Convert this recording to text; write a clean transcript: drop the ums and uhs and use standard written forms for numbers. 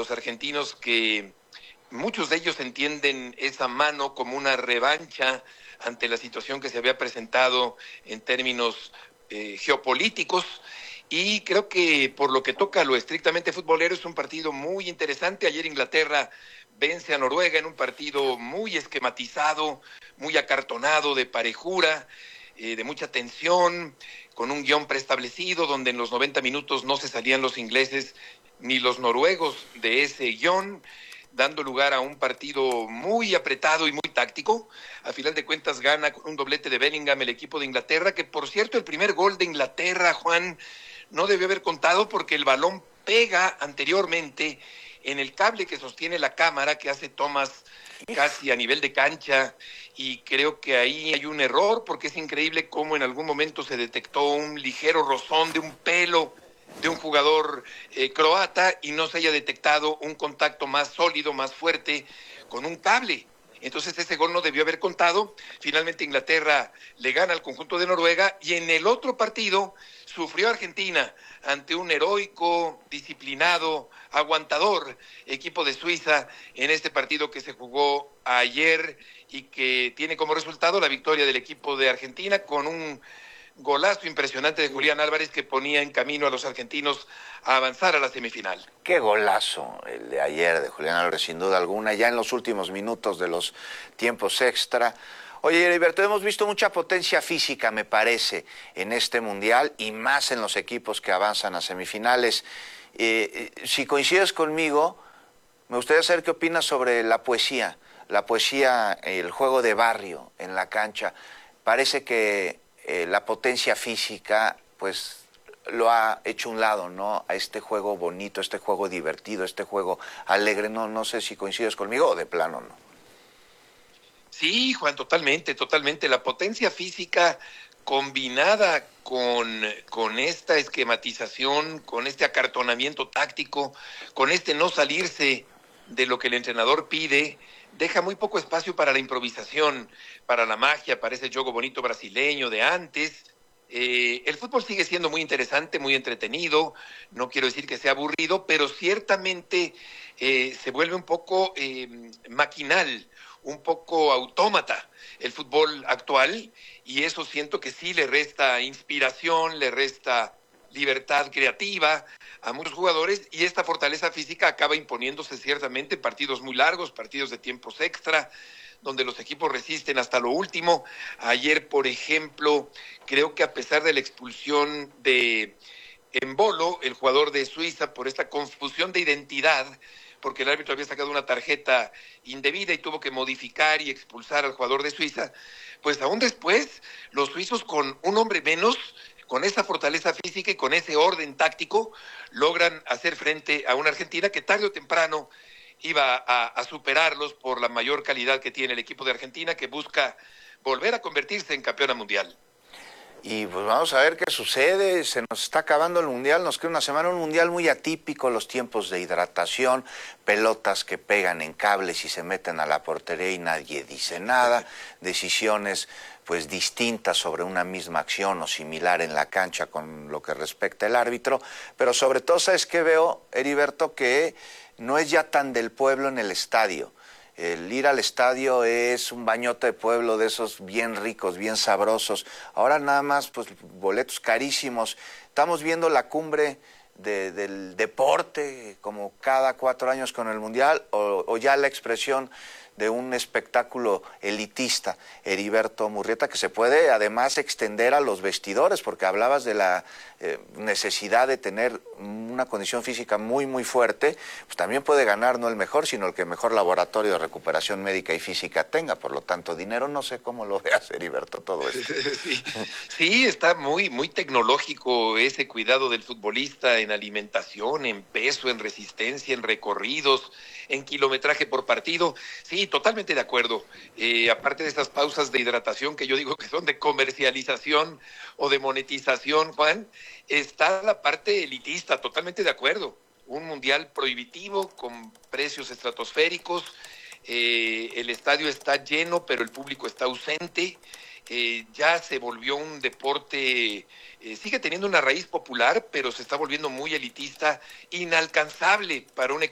los argentinos, que muchos de ellos entienden esa mano como una revancha ante la situación que se había presentado en términos geopolíticos. Y creo que por lo que toca a lo estrictamente futbolero, es un partido muy interesante. Ayer Inglaterra vence a Noruega en un partido muy esquematizado, muy acartonado, de parejura, de mucha tensión, con un guión preestablecido, donde en los 90 minutos no se salían los ingleses ni los noruegos de ese guión, dando lugar a un partido muy apretado y muy táctico. A final de cuentas gana con un doblete de Bellingham el equipo de Inglaterra, que por cierto el primer gol de Inglaterra, Juan, no debió haber contado porque el balón pega anteriormente en el cable que sostiene la cámara, que hace tomas casi a nivel de cancha, y creo que ahí hay un error, porque es increíble cómo en algún momento se detectó un ligero rozón de un pelo de un jugador croata y no se haya detectado un contacto más sólido, más fuerte con un cable. Entonces ese gol no debió haber contado. Finalmente Inglaterra le gana al conjunto de Noruega, y en el otro partido sufrió Argentina ante un heroico, disciplinado, aguantador equipo de Suiza en este partido que se jugó ayer y que tiene como resultado la victoria del equipo de Argentina, con un golazo impresionante de Julián Álvarez, que ponía en camino a los argentinos a avanzar a la semifinal. Qué golazo el de ayer de Julián Álvarez, sin duda alguna, ya en los últimos minutos de los tiempos extra. Oye, Heriberto, hemos visto mucha potencia física, me parece, en este Mundial, y más en los equipos que avanzan a semifinales. Si coincides conmigo, me gustaría saber qué opinas sobre la poesía, el juego de barrio en la cancha. Parece que la potencia física, pues, lo ha hecho a un lado, ¿no? A este juego bonito, este juego divertido, este juego alegre. No sé si coincides conmigo o de plano no. Sí, Juan, totalmente, totalmente. La potencia física combinada con esta esquematización, con este acartonamiento táctico, con este no salirse de lo que el entrenador pide, deja muy poco espacio para la improvisación, para la magia, para ese juego bonito brasileño de antes. El fútbol sigue siendo muy interesante, muy entretenido, no quiero decir que sea aburrido, pero ciertamente se vuelve un poco maquinal, un poco autómata el fútbol actual, y eso siento que sí le resta inspiración, le resta libertad creativa a muchos jugadores, y esta fortaleza física acaba imponiéndose ciertamente en partidos muy largos, partidos de tiempos extra, donde los equipos resisten hasta lo último. Ayer, por ejemplo, creo que a pesar de la expulsión de Embolo, el jugador de Suiza, por esta confusión de identidad, porque el árbitro había sacado una tarjeta indebida y tuvo que modificar y expulsar al jugador de Suiza, pues aún después los suizos, con un hombre menos, con esa fortaleza física y con ese orden táctico, logran hacer frente a una Argentina que tarde o temprano iba a superarlos por la mayor calidad que tiene el equipo de Argentina, que busca volver a convertirse en campeona mundial. Y pues vamos a ver qué sucede, se nos está acabando el Mundial, nos queda una semana, un Mundial muy atípico, los tiempos de hidratación, pelotas que pegan en cables y se meten a la portería y nadie dice nada, decisiones pues distintas sobre una misma acción o similar en la cancha con lo que respecta el árbitro, pero sobre todo, ¿sabes qué veo, Heriberto? Que no es ya tan del pueblo en el estadio. El ir al estadio es un bañote de pueblo de esos bien ricos, bien sabrosos. Ahora nada más, pues, boletos carísimos. Estamos viendo la cumbre del deporte, como cada 4 años con el Mundial, o ya la expresión de un espectáculo elitista, Heriberto Murrieta, que se puede además extender a los vestidores, porque hablabas de la necesidad de tener una condición física muy, muy fuerte, pues también puede ganar no el mejor, sino el que mejor laboratorio de recuperación médica y física tenga. Por lo tanto, dinero, no sé cómo lo veas, Heriberto, todo esto. Sí, está muy, muy tecnológico ese cuidado del futbolista en alimentación, en peso, en resistencia, en recorridos, en kilometraje por partido. Sí, totalmente de acuerdo. Aparte de estas pausas de hidratación que yo digo que son de comercialización o de monetización, Juan, está la parte elitista, totalmente de acuerdo. Un mundial prohibitivo con precios estratosféricos, el estadio está lleno, pero el público está ausente. Ya se volvió un deporte, sigue teniendo una raíz popular, pero se está volviendo muy elitista, inalcanzable para una